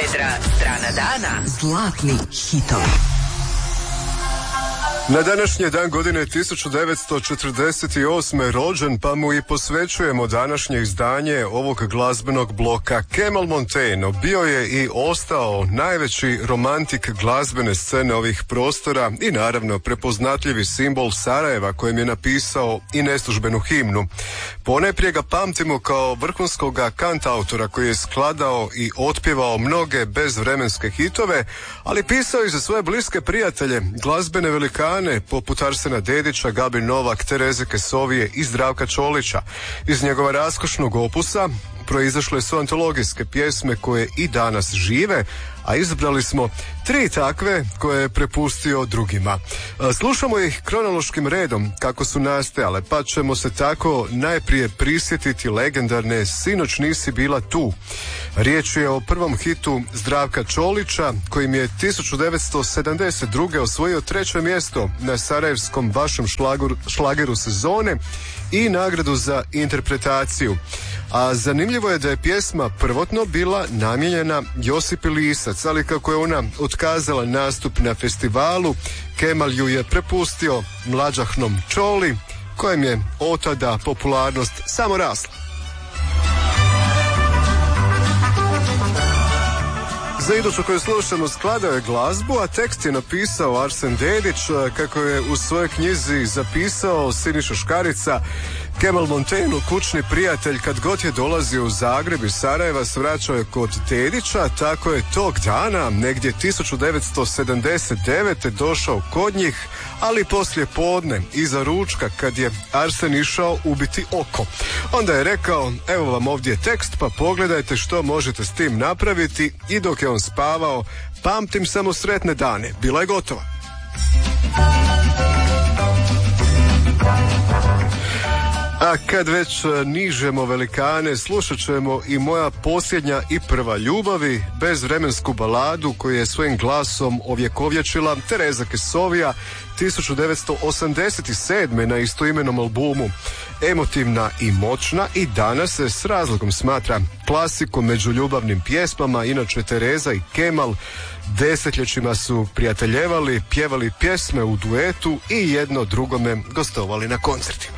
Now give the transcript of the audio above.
Vedra strana dana. Zlatni hitovi. Na današnji dan godine 1948. rođen, pa mu i posvećujemo današnje izdanje ovog glazbenog bloka. Kemal Monteno bio je i ostao najveći romantik glazbene scene ovih prostora i naravno prepoznatljivi simbol Sarajeva kojem je napisao i neslužbenu himnu. Ponajprije ga pamtimo kao vrhunskog kantautora koji je skladao i otpjevao mnoge bezvremenske hitove, ali pisao i za svoje bliske prijatelje, glazbene velikane poput Arsena Dedića, Gabi Novak, Tereze Kesovije i Zdravka Čolića. Iz njegova raskošnog opusa proizašle su antologijske pjesme koje i danas žive, a izbrali smo 3 takve koje je prepustio drugima. Slušamo ih kronološkim redom kako su nastajale, pa ćemo se tako najprije prisjetiti legendarne Sinoć nisi bila tu. Riječ je o prvom hitu Zdravka Čolića kojim je 1972. osvojio 3. mjesto na sarajevskom vašem šlageru sezone i nagradu za interpretaciju. A zanimljivo je da je pjesma prvotno bila namijenjena Josipi Lisac, ali kako je ona otkazala nastup na festivalu, Kemal ju je prepustio mlađahnom Čoli, kojem je otada popularnost samo rasla. Za iduću koju slušamo skladao je glazbu, a tekst je napisao Arsen Dedić, kako je u svojoj knjizi zapisao Siniša Škarica. Kemal Monteno, kućni prijatelj, kad god je dolazio u Zagreb iz Sarajeva, svraćao je kod Dedića, tako je tog dana, negdje 1979. došao kod njih, ali poslije podne, iza ručka, kad je Arsen išao ubiti oko. Onda je rekao, evo vam ovdje tekst, pa pogledajte što možete s tim napraviti, i dok je on spavao, pamtim samo sretne dane, bila je gotova. A kad već nižemo velikane, slušat ćemo i Moja posljednja i prva ljubavi, bezvremensku baladu koju je svojim glasom ovjekovječila Tereza Kesovija 1987. na istoimenom albumu. Emotivna i moćna, i danas se s razlogom smatra klasikom među ljubavnim pjesmama. Inače, Tereza i Kemal desetljećima su prijateljevali, pjevali pjesme u duetu i jedno drugome gostovali na koncertima.